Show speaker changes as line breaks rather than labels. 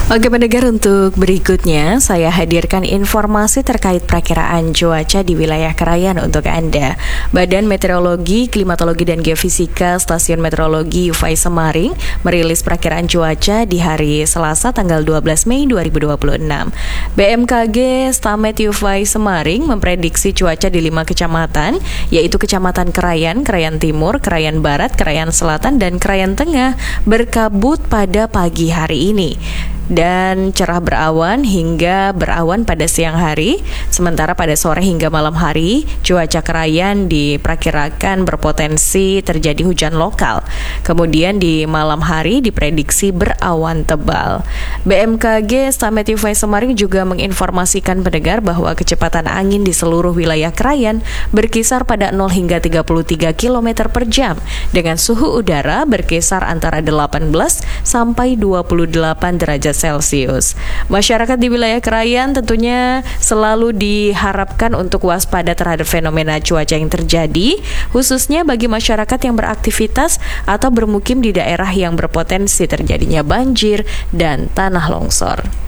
Oke pendengar, untuk berikutnya saya hadirkan informasi terkait perakiraan cuaca di wilayah Krayan untuk Anda. Badan Meteorologi, Klimatologi dan Geofisika Stasiun Meteorologi UVAI Semaring merilis perakiraan cuaca di hari Selasa tanggal 12 Mei 2026. BMKG Stamet UVAI Semaring memprediksi cuaca di 5 kecamatan, yaitu Kecamatan Krayan, Krayan Timur, Krayan Barat, Krayan Selatan, dan Krayan Tengah berkabut pada pagi hari ini dan cerah berawan hingga berawan pada siang hari. Sementara pada sore hingga malam hari, cuaca Krayan diperkirakan berpotensi terjadi hujan lokal. Kemudian di malam hari diprediksi berawan tebal. BMKG Stamet UVAI Semaring juga menginformasikan pendengar bahwa kecepatan angin di seluruh wilayah Krayan berkisar pada 0 hingga 33 km per jam dengan suhu udara berkisar antara 18 sampai 28 derajat Celcius. Masyarakat di wilayah Krayan tentunya selalu diharapkan untuk waspada terhadap fenomena cuaca yang terjadi, khususnya bagi masyarakat yang beraktivitas atau bermukim di daerah yang berpotensi terjadinya banjir dan tanah longsor.